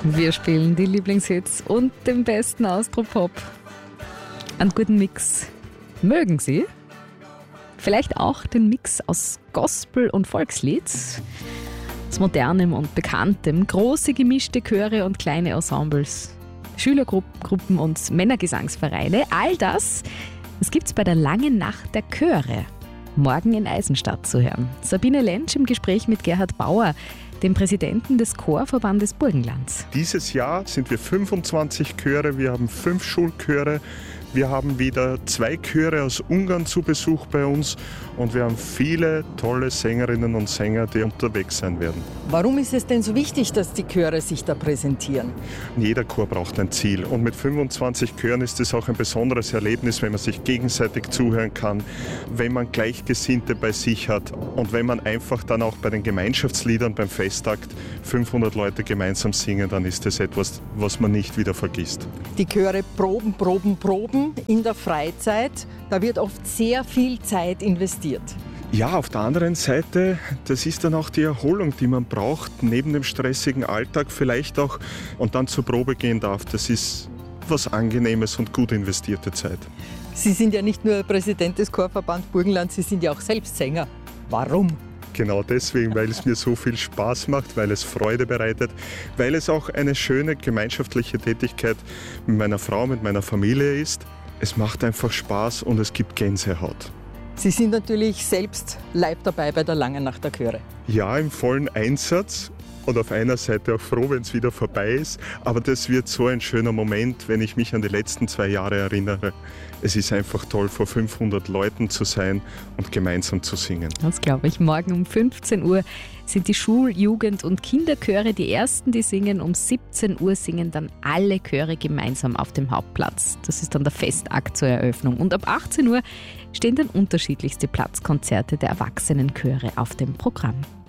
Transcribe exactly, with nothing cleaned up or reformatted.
Wir spielen die Lieblingshits und den besten Austropop. Einen guten Mix. Mögen Sie? Vielleicht auch den Mix aus Gospel und Volkslied, aus Modernem und Bekanntem, große gemischte Chöre und kleine Ensembles, Schülergruppen und Männergesangsvereine. All das, das gibt's bei der Langen Nacht der Chöre. Morgen in Eisenstadt zu hören. Sabine Lentsch im Gespräch mit Gerhard Bauer, dem Präsidenten des Chorverbandes Burgenland. Dieses Jahr sind wir fünfundzwanzig Chöre, wir haben fünf Schulchöre, wir haben wieder zwei Chöre aus Ungarn zu Besuch bei uns und wir haben viele tolle Sängerinnen und Sänger, die unterwegs sein werden. Warum ist es denn so wichtig, dass die Chöre sich da präsentieren? Jeder Chor braucht ein Ziel und mit fünfundzwanzig Chören ist es auch ein besonderes Erlebnis, wenn man sich gegenseitig zuhören kann, wenn man Gleichgesinnte bei sich hat und wenn man einfach dann auch bei den Gemeinschaftsliedern beim Festakt fünfhundert Leute gemeinsam singen, dann ist das etwas, was man nicht wieder vergisst. Die Chöre proben, proben, proben in der Freizeit. Da wird oft sehr viel Zeit investiert. Ja, auf der anderen Seite, das ist dann auch die Erholung, die man braucht, neben dem stressigen Alltag vielleicht auch und dann zur Probe gehen darf. Das ist was Angenehmes und gut investierte Zeit. Sie sind ja nicht nur Präsident des Chorverbands Burgenland, Sie sind ja auch selbst Sänger. Warum? Genau deswegen, weil es mir so viel Spaß macht, weil es Freude bereitet, weil es auch eine schöne gemeinschaftliche Tätigkeit mit meiner Frau, mit meiner Familie ist. Es macht einfach Spaß und es gibt Gänsehaut. Sie sind natürlich selbst live dabei bei der Langen Nacht der Chöre. Ja, im vollen Einsatz und auf einer Seite auch froh, wenn es wieder vorbei ist. Aber das wird so ein schöner Moment, wenn ich mich an die letzten zwei Jahre erinnere. Es ist einfach toll, vor fünfhundert Leuten zu sein und gemeinsam zu singen. Das glaube ich. Morgen um fünfzehn Uhr sind die Schul-, Jugend- und Kinderchöre die ersten, die singen. Um siebzehn Uhr singen dann alle Chöre gemeinsam auf dem Hauptplatz. Das ist dann der Festakt zur Eröffnung. Und ab achtzehn Uhr stehen dann unterschiedlichste Platzkonzerte der Erwachsenenchöre auf dem Programm.